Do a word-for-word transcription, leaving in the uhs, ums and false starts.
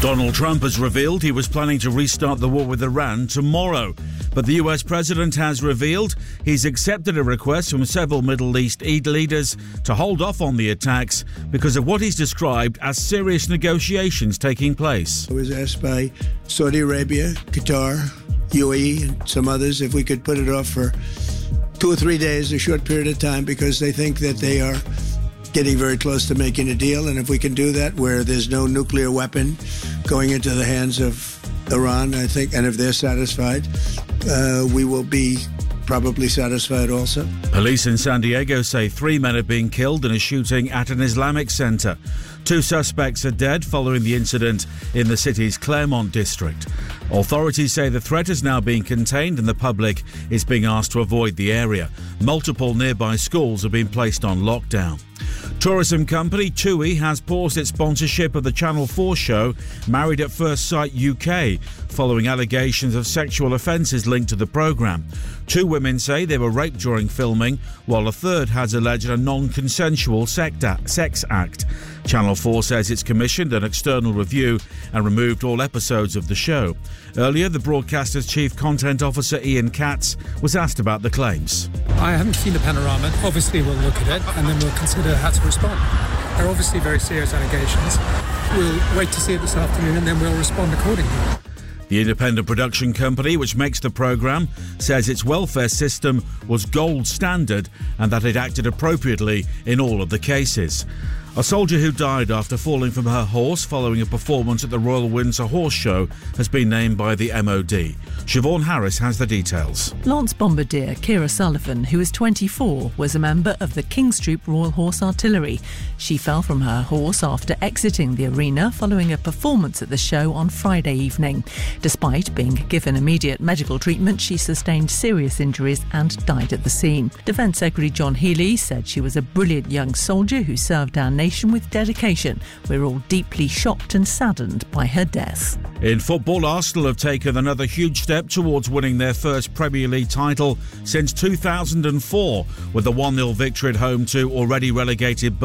Donald Trump has revealed he was planning to restart the war with Iran tomorrow. But the U S president has revealed he's accepted a request from several Middle East leaders to hold off on the attacks because of what he's described as serious negotiations taking place. I was asked by Saudi Arabia, Qatar, U A E and some others if we could put it off for two or three days, a short period of time, because they think that they are getting very close to making a deal. And if we can do that where there's no nuclear weapon going into the hands of Iran, I think, and if they're satisfied, uh, we will be probably satisfied also. Police in San Diego say three men have been killed in a shooting at an Islamic center. Two suspects are dead following the incident in the city's Claremont district. Authorities say the threat is now being contained and the public is being asked to avoid the area. Multiple nearby schools have been placed on lockdown. Tourism company TUI has paused its sponsorship of the Channel four show Married at First Sight U K following allegations of sexual offences linked to the programme. Two women say they were raped during filming, while a third has alleged a non-consensual sex act. Channel four says it's commissioned an external review and removed all episodes of the show. Earlier, the broadcaster's chief content officer Ian Katz was asked about the claims. I haven't seen the panorama. Obviously, we'll look at it and then we'll consider how to respond. They're obviously very serious allegations. We'll wait to see it this afternoon and then we'll respond accordingly. The independent production company, which makes the programme, says its welfare system was gold standard and that it acted appropriately in all of the cases. A soldier who died after falling from her horse following a performance at the Royal Windsor Horse Show has been named by the M O D. Siobhan Harris has the details. Lance Bombardier Ciara Sullivan, who is twenty-four, was a member of the King's Troop Royal Horse Artillery. She fell from her horse after exiting the arena following a performance at the show on Friday evening. Despite being given immediate medical treatment, she sustained serious injuries and died at the scene. Defence Secretary John Healey said she was a brilliant young soldier who served our nation with dedication. We're all deeply shocked and saddened by her death. In football, Arsenal have taken another huge step towards winning their first Premier League title since two thousand four with a one nil victory at home to already relegated